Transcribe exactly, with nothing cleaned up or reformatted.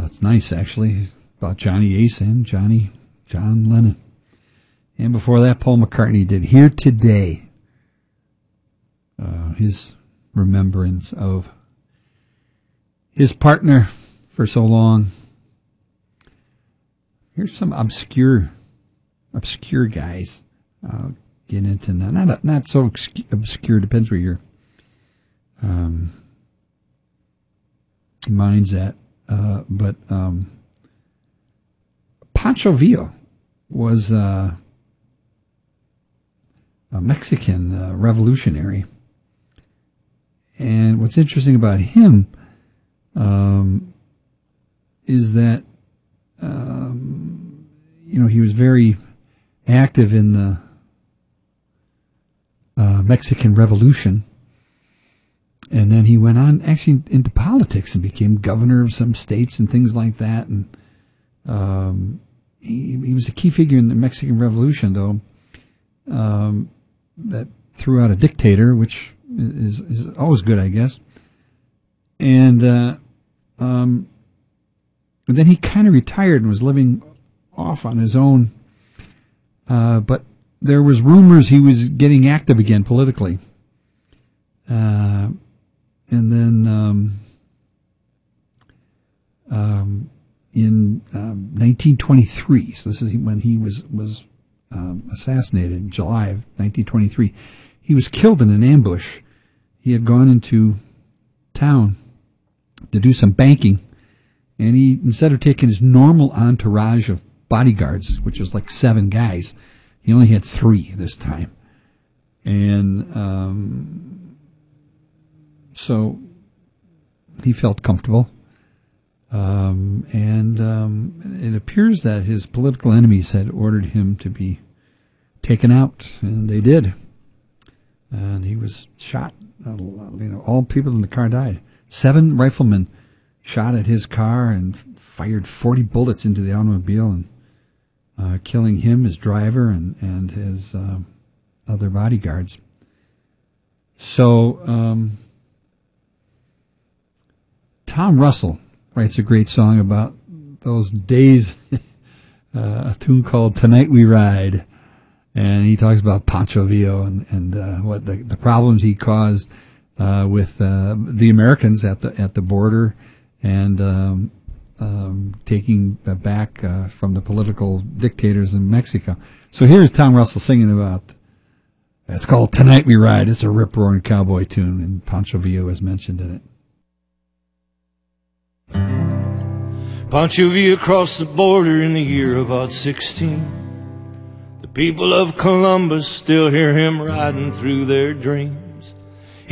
it's nice, actually, about Johnny Ace and Johnny John Lennon. And before that, Paul McCartney did Here Today, uh, his remembrance of his partner for so long. Here's some obscure, obscure guys. Uh, get into not not, not so obscure. Depends where your um, mind's at. Uh, but um, Pancho Villa was uh, a Mexican uh, revolutionary, and what's interesting about him um, is that. Um, you know, he was very active in the uh, Mexican Revolution, and then he went on actually into politics and became governor of some states and things like that. And um, he, he was a key figure in the Mexican Revolution, though, um, that threw out a dictator, which is, is always good, I guess. And uh, um. And then he kind of retired and was living off on his own. Uh, but there was rumors he was getting active again politically. Uh, and then um, um, in um, nineteen twenty-three, so this is when he was, was um, assassinated in July of nineteen twenty-three, he was killed in an ambush. He had gone into town to do some banking. And he, instead of taking his normal entourage of bodyguards, which was like seven guys, he only had three this time. And um, so he felt comfortable. Um, and um, it appears that his political enemies had ordered him to be taken out, and they did. And he was shot. Uh, you know, all people in the car died. Seven riflemen shot at his car and fired forty bullets into the automobile, and uh, killing him, his driver, and, and his uh, other bodyguards. So um, Tom Russell writes a great song about those days, uh, a tune called Tonight We Ride. And he talks about Pancho Villa and, and uh, what the, the problems he caused uh, with uh, the Americans at the at the border, and um, um, taking back uh, from the political dictators in Mexico. So here's Tom Russell singing about, it's called Tonight We Ride. It's a rip-roaring cowboy tune, and Pancho Villa is mentioned in it. Pancho Villa crossed the border in the year about sixteen. The people of Columbus still hear him riding through their dreams.